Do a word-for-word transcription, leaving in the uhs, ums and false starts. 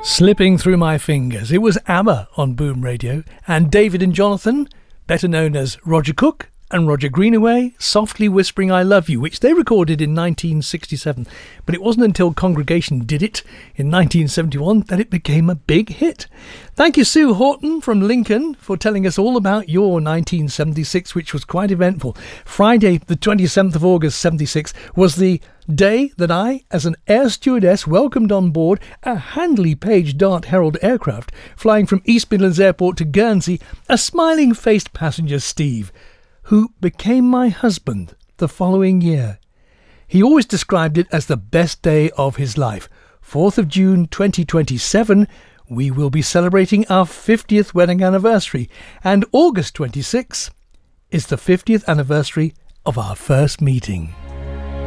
Slipping through my fingers. It was ABBA on Boom Radio, and David and Jonathan, better known as Roger Cook and Roger Greenaway, Softly Whispering I Love You, which they recorded in nineteen sixty-seven. But it wasn't until Congregation did it in nineteen seventy-one that it became a big hit. Thank you, Sue Horton from Lincoln, for telling us all about your nineteen seventy-six, which was quite eventful. Friday, the twenty-seventh of August, seventy-six, was the day that I, as an air stewardess, welcomed on board a Handley Page Dart Herald aircraft flying from East Midlands Airport to Guernsey, a smiling-faced passenger, Steve, who became my husband the following year. He always described it as the best day of his life. fourth of June twenty twenty-seven, we will be celebrating our fiftieth wedding anniversary, and August twenty-sixth is the fiftieth anniversary of our first meeting.